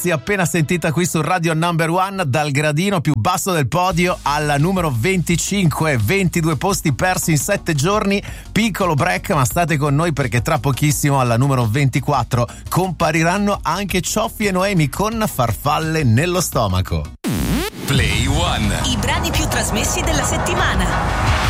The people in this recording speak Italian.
Appena sentita qui su Radio Number One, dal gradino più basso del podio alla numero 25, 22 posti persi in 7 giorni, piccolo break, ma state con noi perché tra pochissimo alla numero 24 compariranno anche Cioffi e Noemi con Farfalle nello stomaco. Play One. I brani più trasmessi della settimana.